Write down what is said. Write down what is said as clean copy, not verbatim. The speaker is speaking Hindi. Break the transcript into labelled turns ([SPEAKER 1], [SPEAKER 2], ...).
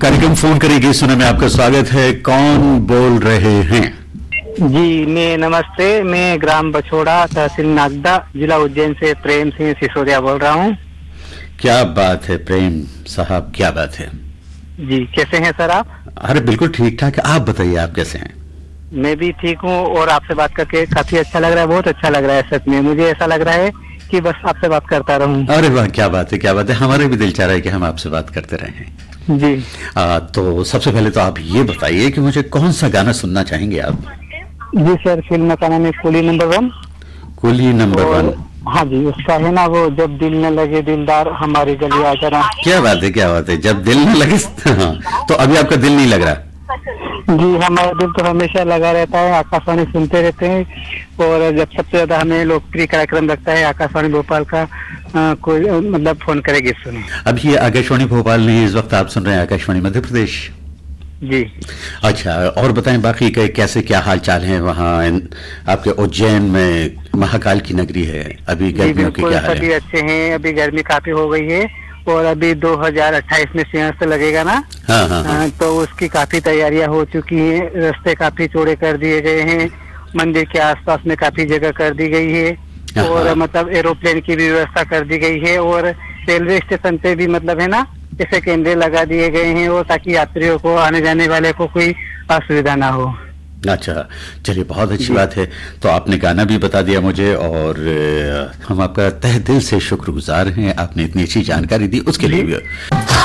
[SPEAKER 1] कार्यक्रम फोन करेगी सुने में आपका स्वागत है। कौन बोल रहे हैं?
[SPEAKER 2] जी मैं नमस्ते, मैं ग्राम बछोड़ा, तहसील नागदा, जिला उज्जैन से प्रेम सिंह सिसोदिया बोल रहा हूँ।
[SPEAKER 1] क्या बात है प्रेम साहब, क्या बात है।
[SPEAKER 2] जी कैसे हैं सर आप?
[SPEAKER 1] अरे बिल्कुल ठीक ठाक है, आप बताइए आप कैसे हैं?
[SPEAKER 2] मैं भी ठीक हूँ और आपसे बात करके काफी अच्छा लग रहा है, बहुत अच्छा लग रहा है। सच में मुझे ऐसा लग रहा है कि बस आपसे बात करता रहूं।
[SPEAKER 1] अरे वाह, क्या बात है, क्या बात है। हमारे भी दिल चाह रहा है कि हम आपसे बात करते रहें।
[SPEAKER 2] जी
[SPEAKER 1] तो सबसे पहले तो आप ये बताइए कि मुझे कौन सा गाना सुनना चाहेंगे आप?
[SPEAKER 2] जी सर, फिल्म का नाम है कुली नंबर 1।
[SPEAKER 1] कुली नंबर 1।
[SPEAKER 2] हाँ जी, उसका है ना वो, जब दिल न लगे दिलदार हमारी गली आ जाना।
[SPEAKER 1] क्या बात है, क्या बात है, जब दिल न लगे। हाँ, तो अभी आपका दिल नहीं लग रहा?
[SPEAKER 2] जी हमारा दिल तो हमेशा लगा रहता है, आकाशवाणी सुनते रहते हैं। और जब सबसे ज्यादा हमें लोकप्रिय कार्यक्रम लगता है आकाशवाणी भोपाल का, कोई मतलब फोन करेगी सुने।
[SPEAKER 1] अभी ये आकाशवाणी भोपाल नहीं, इस वक्त आप सुन रहे हैं आकाशवाणी मध्य प्रदेश।
[SPEAKER 2] जी
[SPEAKER 1] अच्छा, और बताएं बाकी के कैसे क्या हाल चाल है वहाँ आपके उज्जैन में? महाकाल की नगरी है, अभी गर्मियों की क्या हाल
[SPEAKER 2] सभी
[SPEAKER 1] है?
[SPEAKER 2] अच्छे हैं, अभी गर्मी काफी हो गई है और अभी 2028 में सिंहस्थ लगेगा ना।
[SPEAKER 1] हाँ हाँ हाँ।
[SPEAKER 2] तो उसकी काफी तैयारियां हो चुकी हैं, रास्ते काफी चौड़े कर दिए गए हैं, मंदिर के आसपास में काफी जगह कर दी गई है और
[SPEAKER 1] हाँ।
[SPEAKER 2] मतलब एरोप्लेन की भी व्यवस्था कर दी गई है और रेलवे स्टेशन पे भी मतलब है ना जैसे कैमरे लगा दिए गए हैं, और ताकि यात्रियों को, आने जाने वाले को कोई असुविधा ना हो।
[SPEAKER 1] अच्छा, चलिए बहुत अच्छी बात है। तो आपने गाना भी बता दिया मुझे और हम आपका तहे दिल से शुक्रगुजार हैं, आपने इतनी अच्छी जानकारी दी उसके लिए भी।